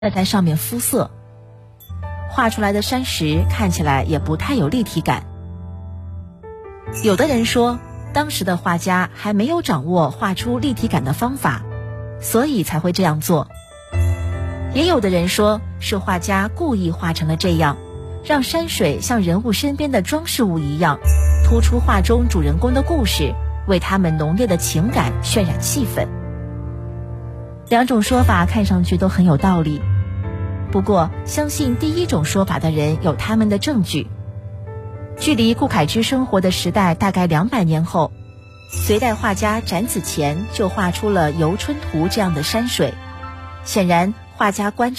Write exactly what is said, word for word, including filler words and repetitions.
在上面敷色，画出来的山石看起来也不太有立体感。有的人说，当时的画家还没有掌握画出立体感的方法，所以才会这样做。也有的人说，是画家故意画成了这样，让山水像人物身边的装饰物一样，突出画中主人公的故事，为他们浓烈的情感渲染气氛。两种说法看上去都很有道理，不过相信第一种说法的人有他们的证据。距离顾恺之生活的时代大概两百年后，隋代画家展子虔就画出了《游春图》这样的山水，显然画家观察